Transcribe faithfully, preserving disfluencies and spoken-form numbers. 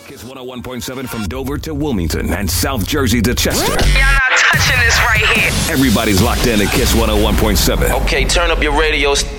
Kiss one oh one point seven from Dover to Wilmington and South Jersey to Chester. Y'all not touching this right here. Everybody's locked in to Kiss one oh one point seven. Okay, turn up your radios.